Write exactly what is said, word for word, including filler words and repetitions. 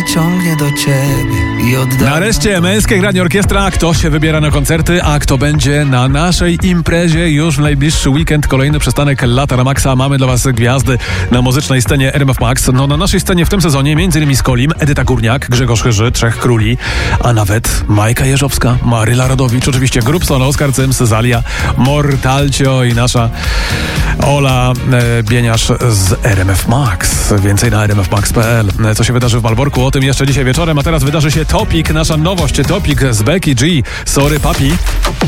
ciągnie do ciebie i odda... Nareszcie męskie granie orkiestra. Kto się wybiera na koncerty, a kto będzie na naszej imprezie już w najbliższy weekend. Kolejny przystanek Lata na Maxa. Mamy dla was gwiazdy na muzycznej scenie R M F Max. No na naszej scenie w tym sezonie m.in. Skolim, Edyta Górniak, Grzegorz Chyży, Trzech Króli, a nawet Majka Jeżowska, Maryla Rodowicz, oczywiście Grubson, Oskar Cyms, Zalia, Mortalcio i nasza Ola e, Bieniasz z R M F Max. Więcej na r m f max kropka p l. Co się wydarzy w Malborku? O tym jeszcze dzisiaj wieczorem, a teraz wydarzy się Topik, nasza nowość Topik z Becky G. Sorry Papi.